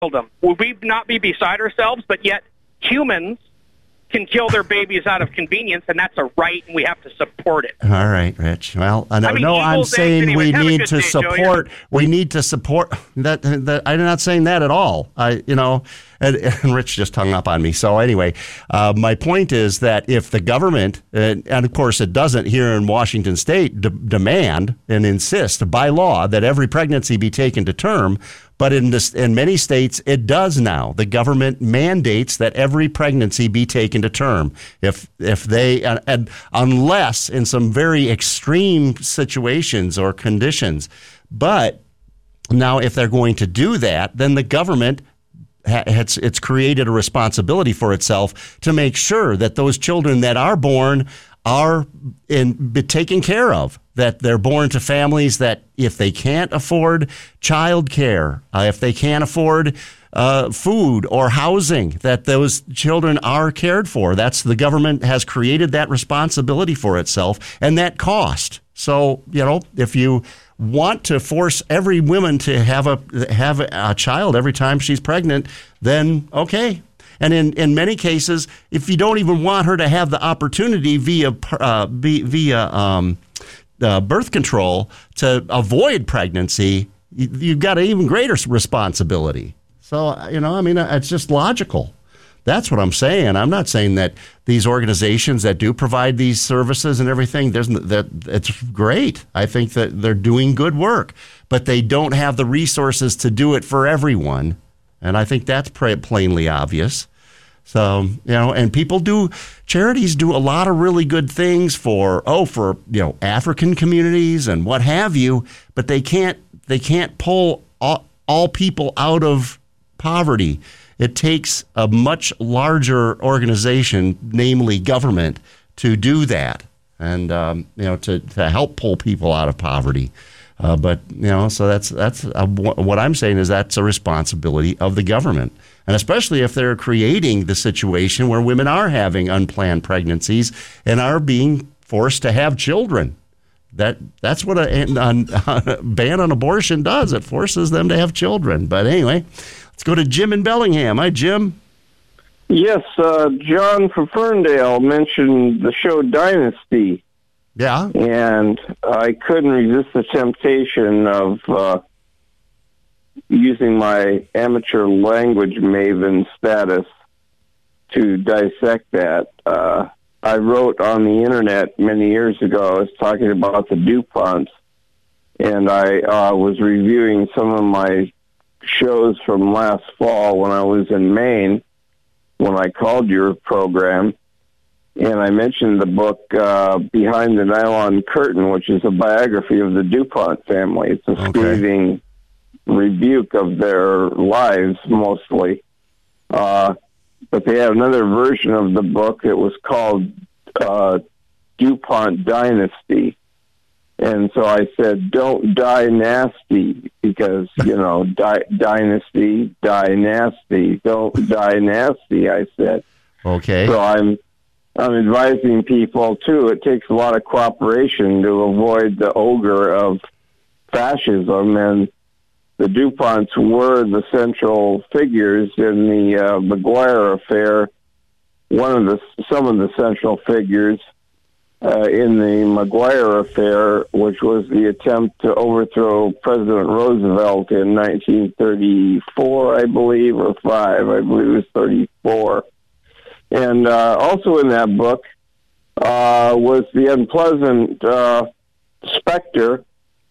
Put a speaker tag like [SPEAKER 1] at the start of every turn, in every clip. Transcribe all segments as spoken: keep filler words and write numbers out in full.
[SPEAKER 1] killed them. Would we not be beside ourselves? But yet humans can kill their babies out of convenience, and that's a right, and we have to support it.
[SPEAKER 2] All right, Rich. Well, I, know,
[SPEAKER 1] I mean,
[SPEAKER 2] no, I'm saying
[SPEAKER 1] anyway.
[SPEAKER 2] we
[SPEAKER 1] Have
[SPEAKER 2] need to
[SPEAKER 1] day,
[SPEAKER 2] support.
[SPEAKER 1] Joe.
[SPEAKER 2] We need to support that, that. I'm not saying that at all. I, you know, and, and Rich just hung up on me. So anyway, uh, my point is that if the government, and, and of course it doesn't here in Washington State, de- demand and insist by law that every pregnancy be taken to term. But in this, in many states, it does now. The government mandates that every pregnancy be taken to term. If if they and, and unless in some very extreme situations or conditions, but now if they're going to do that, then the government ha, it's it's created a responsibility for itself to make sure that those children that are born are in be taken care of. That they're born to families that if they can't afford child care, uh, if they can't afford uh, food or housing, that those children are cared for. That's the government has created that responsibility for itself and that cost. So, you know, if you want to force every woman to have a have a child every time she's pregnant, then okay. And in, in many cases, if you don't even want her to have the opportunity via uh, via um, Uh, birth control to avoid pregnancy, you, you've got an even greater responsibility. So, you know, I mean, it's just logical. That's what I'm saying. I'm not saying that these organizations that do provide these services and everything, there's that it's great. I think that they're doing good work, but they don't have the resources to do it for everyone. And I think that's plainly obvious. So, you know, and people do, charities do a lot of really good things for, oh, for, you know, African communities and what have you, but they can't, they can't pull all, all people out of poverty. It takes a much larger organization, namely government, to do that and, um, you know, to, to help pull people out of poverty. Uh, but, you know, so that's, that's a, what I'm saying is that's a responsibility of the government. And especially if they're creating the situation where women are having unplanned pregnancies and are being forced to have children. That that's what a, a, a ban on abortion does. It forces them to have children. But anyway, let's go to Jim in Bellingham. Hi, Jim.
[SPEAKER 3] Yes, uh, John from Ferndale mentioned the show Dynasty.
[SPEAKER 2] Yeah.
[SPEAKER 3] And I couldn't resist the temptation of uh, using my amateur language maven status to dissect that. Uh, I wrote on the internet many years ago, I was talking about the DuPonts, and I uh, was reviewing some of my shows from last fall when I was in Maine, when I called your program, and I mentioned the book uh, Behind the Nylon Curtain, which is a biography of the DuPont family. It's a
[SPEAKER 2] okay.
[SPEAKER 3] scathing rebuke of their lives, mostly. Uh, but they have another version of the book. It was called uh, DuPont Dynasty. And so I said, don't die nasty, because, you know, di- dynasty, die nasty. Don't die nasty, I said.
[SPEAKER 2] Okay.
[SPEAKER 3] So I'm I'm advising people, too, it takes a lot of cooperation to avoid the ogre of fascism, and the DuPonts were the central figures in the uh, McGuire affair, one of the, some of the central figures uh, in the McGuire affair, which was the attempt to overthrow President Roosevelt in nineteen thirty-four, I believe, or five, I believe it was thirty-four. And uh, also in that book uh, was the unpleasant uh, specter.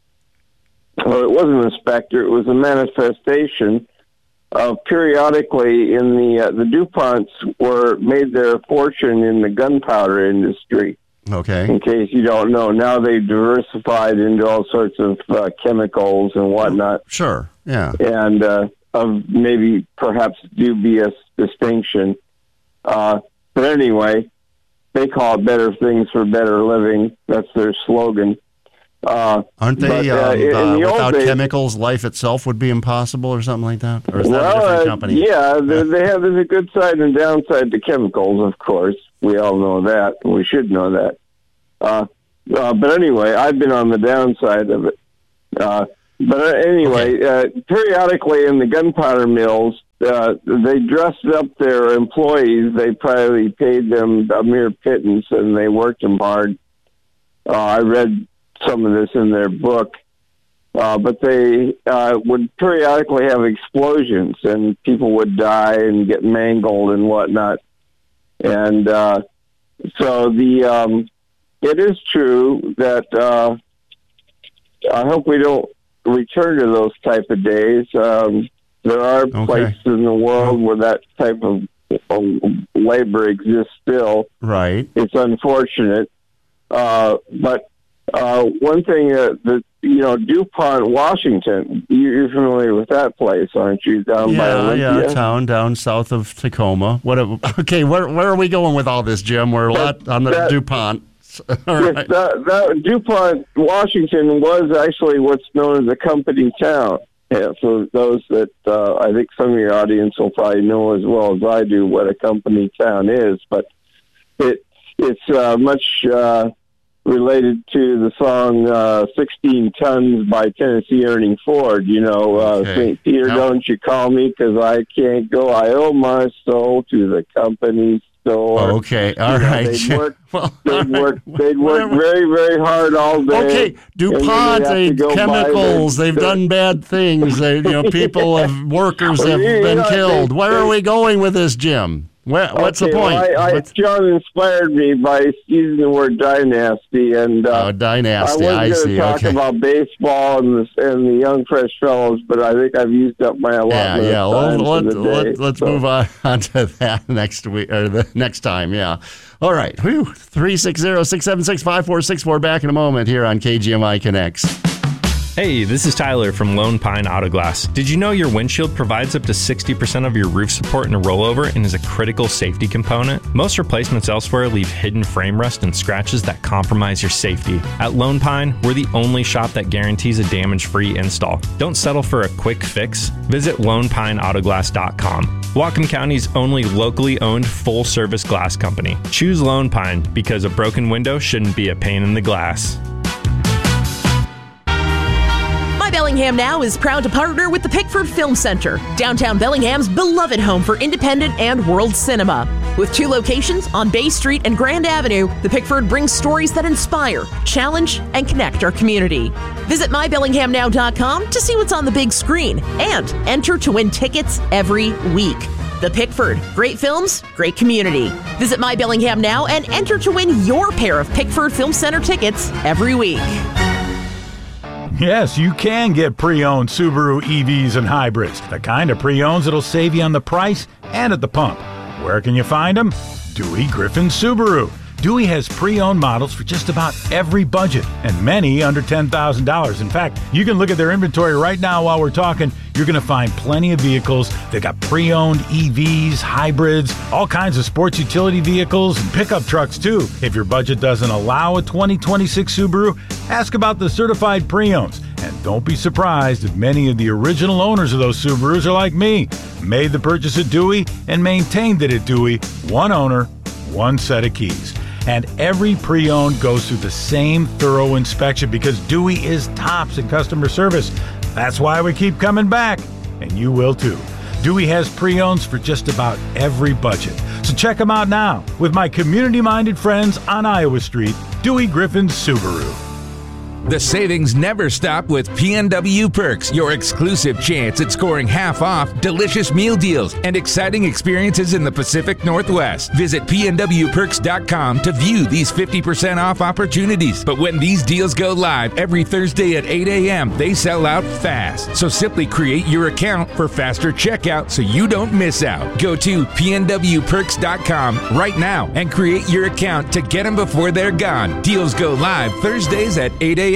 [SPEAKER 3] Well, it wasn't a specter; it was a manifestation of periodically in the uh, the DuPonts were made their fortune in the gunpowder industry.
[SPEAKER 2] Okay.
[SPEAKER 3] In case you don't know, now they've diversified into all sorts of uh, chemicals and whatnot.
[SPEAKER 2] Sure. Yeah.
[SPEAKER 3] And uh, of maybe perhaps dubious distinction. Uh, but anyway, they call it better things for better living. That's their slogan. Uh,
[SPEAKER 2] Aren't they,
[SPEAKER 3] but, uh,
[SPEAKER 2] um,
[SPEAKER 3] in,
[SPEAKER 2] uh,
[SPEAKER 3] in the
[SPEAKER 2] without
[SPEAKER 3] days,
[SPEAKER 2] chemicals, life itself would be impossible or something like that? Or is that
[SPEAKER 3] well,
[SPEAKER 2] a different
[SPEAKER 3] uh,
[SPEAKER 2] company?
[SPEAKER 3] yeah, they, they have, there's a good side and downside to chemicals, of course. We all know that. We should know that. Uh, uh, but anyway, I've been on the downside of it. Uh, but uh, anyway,
[SPEAKER 2] Okay.
[SPEAKER 3] uh, periodically in the gunpowder mills, uh, they dressed up their employees. They probably paid them a mere pittance, and they worked them hard. Uh, I read some of this in their book. Uh, but they uh, would periodically have explosions, and people would die and get mangled and whatnot. And uh, so the um, it is true that uh, I hope we don't return to those type of days. Um, there are
[SPEAKER 2] Okay.
[SPEAKER 3] places in the world where that type of um, labor exists still.
[SPEAKER 2] Right.
[SPEAKER 3] It's unfortunate, uh, but uh, one thing uh, that you know, DuPont, Washington. You're familiar with that place, aren't you? Down by
[SPEAKER 2] Yeah,
[SPEAKER 3] Olympia?
[SPEAKER 2] yeah, town down south of Tacoma. What? A, okay, where where are we going with all this, Jim? We're a lot on the
[SPEAKER 3] that-
[SPEAKER 2] DuPont. All
[SPEAKER 3] Yes,
[SPEAKER 2] right.
[SPEAKER 3] that, that DuPont, Washington was actually what's known as a company town. Yeah, for those that uh, I think some of your audience will probably know as well as I do what a company town is, but it it's uh, much uh, related to the song uh, sixteen Tons by Tennessee Ernie Ford. You know, uh,
[SPEAKER 2] Okay.
[SPEAKER 3] Saint Peter,
[SPEAKER 2] Yep.
[SPEAKER 3] don't you call me because I can't go. I owe my soul to the company store.
[SPEAKER 2] Okay, all
[SPEAKER 3] You know,
[SPEAKER 2] right.
[SPEAKER 3] They'd work,
[SPEAKER 2] Well,
[SPEAKER 3] they'd
[SPEAKER 2] all
[SPEAKER 3] work,
[SPEAKER 2] right.
[SPEAKER 3] they'd work
[SPEAKER 2] Whatever.
[SPEAKER 3] very, very hard all day.
[SPEAKER 2] Okay,
[SPEAKER 3] and then
[SPEAKER 2] DuPont,
[SPEAKER 3] they'd have
[SPEAKER 2] they
[SPEAKER 3] to go buy
[SPEAKER 2] chemicals,
[SPEAKER 3] their-
[SPEAKER 2] they've
[SPEAKER 3] their-
[SPEAKER 2] done bad things. They, you know, people have, workers
[SPEAKER 3] Well,
[SPEAKER 2] have
[SPEAKER 3] you
[SPEAKER 2] been
[SPEAKER 3] know,
[SPEAKER 2] killed.
[SPEAKER 3] they-
[SPEAKER 2] Where are
[SPEAKER 3] they-
[SPEAKER 2] we going with this, Jim? Where, what's
[SPEAKER 3] Okay,
[SPEAKER 2] the point?
[SPEAKER 3] Well, I, I,
[SPEAKER 2] What's-
[SPEAKER 3] John inspired me by using the word dynasty, and uh,
[SPEAKER 2] oh, dynasty,
[SPEAKER 3] I
[SPEAKER 2] I,
[SPEAKER 3] was going
[SPEAKER 2] see.
[SPEAKER 3] to talk
[SPEAKER 2] Okay.
[SPEAKER 3] about baseball and the, and the young fresh fellows, but I think I've used up my allotment.
[SPEAKER 2] Yeah, yeah.
[SPEAKER 3] Of
[SPEAKER 2] Well,
[SPEAKER 3] time
[SPEAKER 2] let,
[SPEAKER 3] for the day,
[SPEAKER 2] let, let's
[SPEAKER 3] so.
[SPEAKER 2] move on, on to that next week or the next time. Yeah. All right. Whew. three six zero, six seven six, five four six four. Back in a moment here on K G M I Connects.
[SPEAKER 4] Hey, this is Tyler from Lone Pine Auto Glass. Did you know your windshield provides up to sixty percent of your roof support in a rollover and is a critical safety component? Most replacements elsewhere leave hidden frame rust and scratches that compromise your safety. At Lone Pine, we're the only shop that guarantees a damage-free install. Don't settle for a quick fix. Visit lone pine auto glass dot com. Whatcom County's only locally owned full-service glass company. Choose Lone Pine because a broken window shouldn't be a pain in the glass.
[SPEAKER 5] My Bellingham Now is proud to partner with the Pickford Film Center, downtown Bellingham's beloved home for independent and world cinema. With two locations on Bay Street and Grand Avenue, the Pickford brings stories that inspire, challenge, and connect our community. Visit my bellingham now dot com to see what's on the big screen and enter to win tickets every week. The Pickford, great films, great community. Visit My Bellingham Now and enter to win your pair of Pickford Film Center tickets every week.
[SPEAKER 6] Yes, you can get pre-owned Subaru E Vs and hybrids. The kind of pre-owns that'll save you on the price and at the pump. Where can you find them? Dewey Griffin Subaru. Dewey has pre-owned models for just about every budget, and many under ten thousand dollars. In fact, you can look at their inventory right now while we're talking. You're going to find plenty of vehicles. They got pre-owned E Vs, hybrids, all kinds of sports utility vehicles, and pickup trucks too. If your budget doesn't allow a twenty twenty-six Subaru, ask about the certified pre-owns. And don't be surprised if many of the original owners of those Subarus are like me, made the purchase at Dewey and maintained it at Dewey. One owner, one set of keys. And every pre-owned goes through the same thorough inspection because Dewey is tops in customer service. That's why we keep coming back, and you will too. Dewey has pre-owns for just about every budget. So check them out now with my community-minded friends on Iowa Street, Dewey Griffin Subaru.
[SPEAKER 7] The savings never stop with P N W Perks, your exclusive chance at scoring half off, delicious meal deals, and exciting experiences in the Pacific Northwest. Visit P N W perks dot com to view these fifty percent off opportunities. But when these deals go live every Thursday at eight a.m., they sell out fast. So simply create your account for faster checkout so you don't miss out. Go to P N W perks dot com right now and create your account to get them before they're gone. Deals go live Thursdays at eight a.m.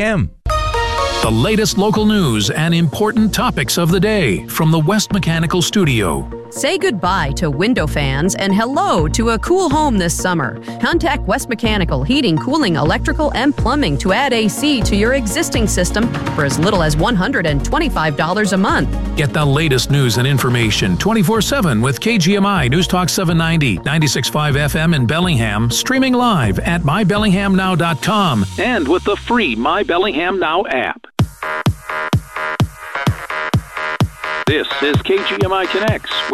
[SPEAKER 8] The latest local news and important topics of the day from the West Mechanical Studio.
[SPEAKER 9] Say goodbye to window fans and hello to a cool home this summer. Contact West Mechanical Heating, Cooling, Electrical, and Plumbing to add A C to your existing system for as little as one hundred twenty-five dollars a month.
[SPEAKER 8] Get the latest news and information twenty-four seven with K G M I News Talk seven ninety, ninety-six point five F M in Bellingham, streaming live at my bellingham now dot com
[SPEAKER 10] and with the free My Bellingham Now app. This is K G M I Connects.